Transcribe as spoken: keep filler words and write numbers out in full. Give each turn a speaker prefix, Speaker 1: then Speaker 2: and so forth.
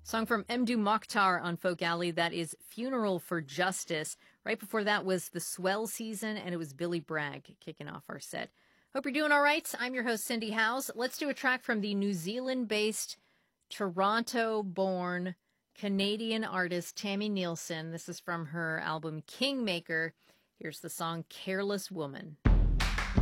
Speaker 1: Song from Mdou Moctar on Folk Alley. That is Funeral for Justice. Right before that was The Swell Season, and it was Billy Bragg kicking off our set. Hope you're doing all right. I'm your host, Cindy Howes. Let's do a track from the New Zealand-based, Toronto-born Canadian artist Tammy Nielsen. This is from her album Kingmaker. Here's the song Careless Woman.